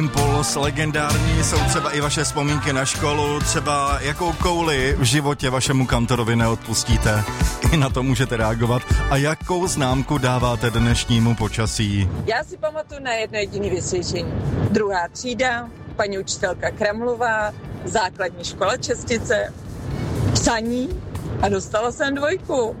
Impuls legendární, jsou třeba i vaše vzpomínky na školu, třeba jakou kouli v životě vašemu kantorovi neodpustíte. I na to můžete reagovat. A jakou známku dáváte dnešnímu počasí? Já si pamatuju na jedno jediné vysvědčení. 2. třída, paní učitelka Kremlová, základní škola Čestice, psaní a dostala jsem 2.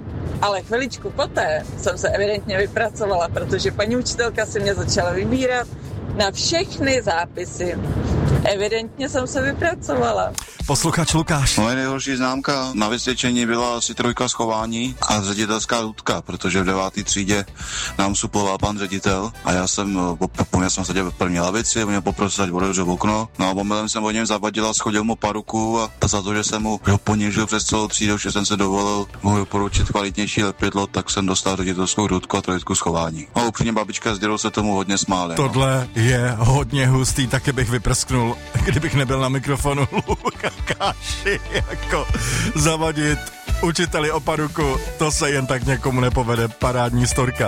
Ale chviličku poté jsem se evidentně vypracovala, protože paní učitelka si mě začala vybírat na všechny zápisy. Evidentně jsem se vypracovala. Posluchač Lukáš. Moje nejhorší známka na vysvědčení byla asi 3 z chování a ředitelská důtka, protože v 9. třídě nám suploval pan ředitel a já jsem seděl v první lavici, mě poprosil, ať otevřu okno. No a omylem jsem od něm zavadil a schodil mu paruku a za to, že jsem mu ponížil přes celou třídu, že jsem se dovolil mu doporučit kvalitnější lepidlo, tak jsem dostal ředitelskou důtku a 3 z chování. A upřímně babička s dědou se tomu hodně smáli. Tohle je hodně hustý, taky bych vyprsknul, kdybych nebyl na mikrofonu. Lukáši, jako zavadit učiteli o paruku, to se jen tak někomu nepovede, parádní storka.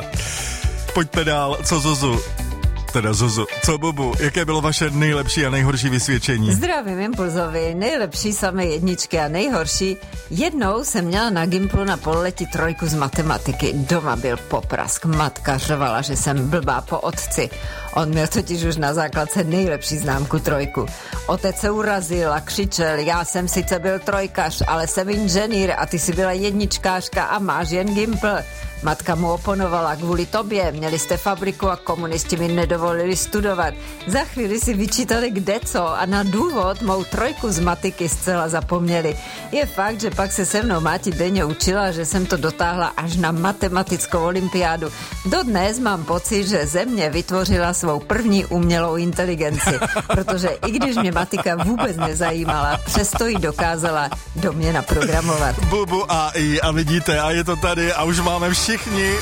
Pojďme dál, co Zuzu? Teda Zuzu. Co Bubu? Jaké bylo vaše nejlepší a nejhorší vysvědčení? Zdravím Impulzovi, nejlepší samé jedničky a nejhorší. Jednou jsem měla na Gimplu na pololetí 3 z matematiky. Doma byl poprask, matka řvala, že jsem blbá po otci. On měl totiž už na základce nejlepší známku 3. Otec se urazil a křičel, já jsem sice byl 3, ale jsem inženýr a ty jsi byla jedničkářka a máš jen Gimpl. Matka mu oponovala, kvůli tobě, měli jste fabriku a komunisti mi nedovolili studovat. Za chvíli si vyčítali kdeco a na důvod mou 3 z matiky zcela zapomněli. Je fakt, že pak se se mnou máti denně učila, že jsem to dotáhla až na matematickou olympiádu. Dodnes mám pocit, že země vytvořila svou první umělou inteligenci, protože i když mě matika vůbec nezajímala, přesto ji dokázala do mě naprogramovat. Bubu AI a vidíte, a je to tady a už máme všichni,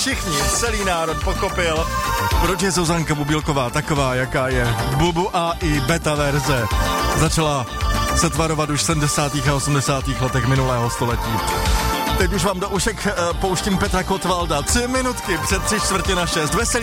celý národ pochopil, proč je Zuzanka Bubilková taková, jaká je. Bubu AI beta verze začala se tvarovat už v 70. a 80. letech minulého století. Teď už vám do ušek pouštím Petra Kotvalda. 3 minutky před 3/4 na 6. Veselý